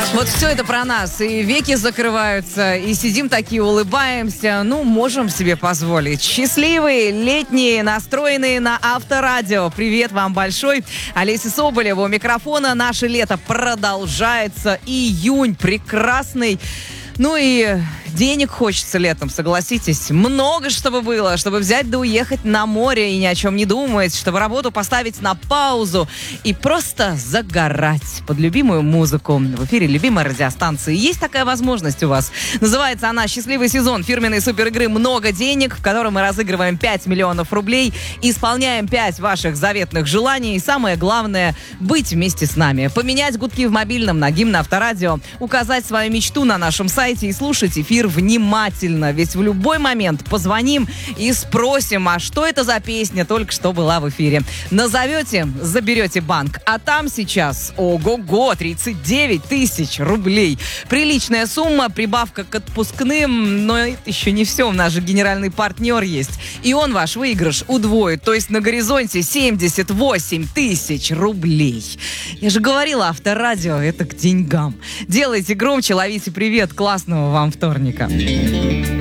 Вот все это про нас. И веки закрываются, и сидим такие, улыбаемся. Ну, можем себе позволить. Счастливые, летние, настроенные на Авторадио. Привет вам большой. Олеся Соболева у микрофона. Наше лето продолжается. Июнь прекрасный. Ну и денег хочется летом, согласитесь. Много чтобы было, чтобы взять да уехать на море и ни о чем не думать, чтобы работу поставить на паузу и просто загорать под любимую музыку. В эфире любимой радиостанции. Есть такая возможность у вас. Называется она «Счастливый сезон» фирменной суперигры «Много денег», в котором мы разыгрываем 5 миллионов рублей, исполняем 5 ваших заветных желаний и самое главное — быть вместе с нами. Поменять гудки в мобильном на гимн Авторадио, указать свою мечту на нашем сайте и слушать эфир внимательно, ведь в любой момент позвоним и спросим, а что это за песня только что была в эфире. Назовете — заберете банк. А там сейчас, ого-го, 39 тысяч рублей. Приличная сумма, прибавка к отпускным, но это еще не все, у нас же генеральный партнер есть. И он ваш выигрыш удвоит, то есть на горизонте 78 тысяч рублей. Я же говорила, Авторадио — это к деньгам. Делайте громче, ловите привет, классного вам вторника.